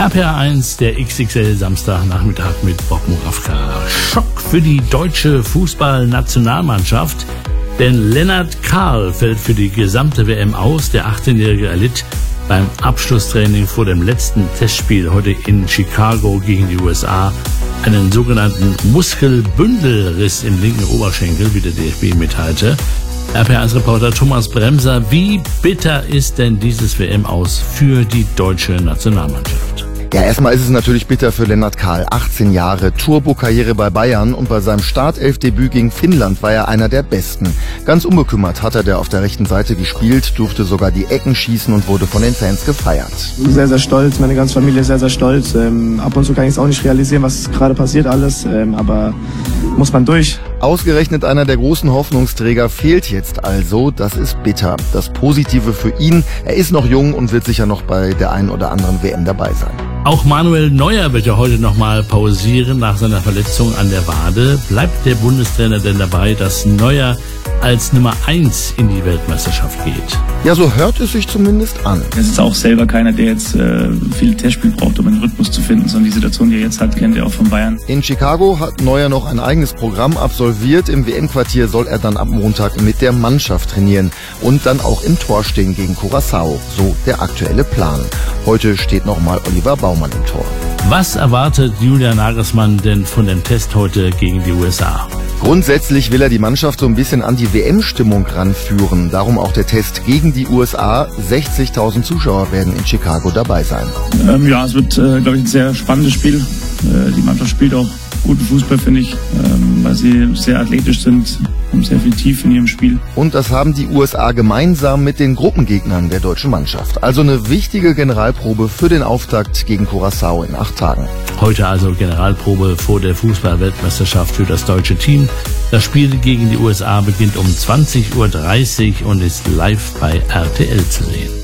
RPR1, der XXL Samstagnachmittag mit Bob Moravka. Schock für die deutsche Fußballnationalmannschaft, denn Lennart Kahl fällt für die gesamte WM aus. Der 18-Jährige erlitt beim Abschlusstraining vor dem letzten Testspiel heute in Chicago gegen die USA einen sogenannten Muskelbündelriss im linken Oberschenkel, wie der DFB mitteilte. RPR1-Reporter Thomas Bremser, wie bitter ist denn dieses WM-Aus für die deutsche Nationalmannschaft? Ja, erstmal ist es natürlich bitter für Lennart Kahl. 18 Jahre, Turbo-Karriere bei Bayern, und bei seinem Startelfdebüt gegen Finnland war er einer der Besten. Ganz unbekümmert hat er auf der rechten Seite gespielt, durfte sogar die Ecken schießen und wurde von den Fans gefeiert. Sehr, sehr stolz, meine ganze Familie ist sehr, sehr stolz. Ab und zu kann ich es auch nicht realisieren, was gerade passiert alles, aber muss man durch. Ausgerechnet einer der großen Hoffnungsträger fehlt jetzt also. Das ist bitter. Das Positive für ihn: er ist noch jung und wird sicher noch bei der einen oder anderen WM dabei sein. Auch Manuel Neuer wird ja heute nochmal pausieren nach seiner Verletzung an der Wade. Bleibt der Bundestrainer denn dabei, dass Neuer als Nummer 1 in die Weltmeisterschaft geht? Ja, so hört es sich zumindest an. Es ist auch selber keiner, der jetzt viel Testspiel braucht, um einen Rhythmus zu finden, sondern die Situation, die er jetzt hat, kennt er auch von Bayern. In Chicago hat Neuer noch ein eigenes Programm absolviert. Im WM-Quartier soll er dann ab Montag mit der Mannschaft trainieren und dann auch im Tor stehen gegen Curaçao. So der aktuelle Plan. Heute steht nochmal Oliver Baumann im Tor. Was erwartet Julian Nagelsmann denn von dem Test heute gegen die USA? Grundsätzlich will er die Mannschaft so ein bisschen an die WM-Stimmung ranführen. Darum auch der Test gegen die USA. 60.000 Zuschauer werden in Chicago dabei sein. Ja, es wird, glaube ich, ein sehr spannendes Spiel. Die Mannschaft spielt auch guten Fußball, finde ich, weil sie sehr athletisch sind, haben sehr viel Tiefe in ihrem Spiel. Und das haben die USA gemeinsam mit den Gruppengegnern der deutschen Mannschaft. Also eine wichtige Generalprobe für den Auftakt gegen Curaçao in 8 Tagen. Heute also Generalprobe vor der Fußball-Weltmeisterschaft für das deutsche Team. Das Spiel gegen die USA beginnt um 20:30 Uhr und ist live bei RTL zu sehen.